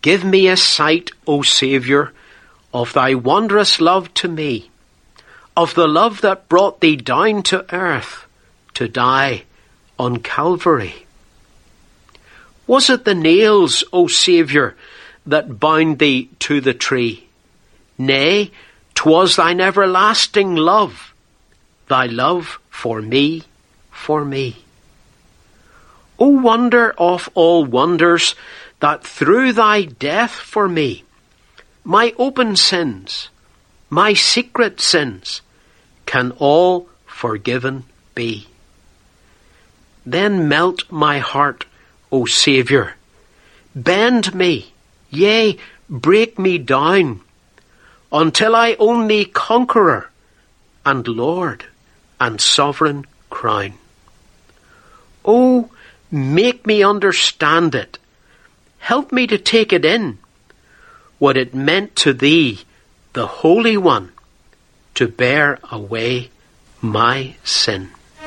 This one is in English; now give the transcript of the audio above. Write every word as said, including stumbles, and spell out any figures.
Give me a sight, O Saviour, of thy wondrous love to me, of the love that brought thee down to earth to die on Calvary. Was it the nails, O Saviour, that bound thee to the tree? Nay, 'twas thine everlasting love, thy love for me, for me. O wonder of all wonders, that through thy death for me, my open sins, my secret sins, can all forgiven be. Then melt my heart, O Saviour, bend me, yea, break me down, until I own thee conqueror, and Lord, and sovereign crown. O, make me understand it, help me to take it in, what it meant to thee, the Holy One, to bear away my sin.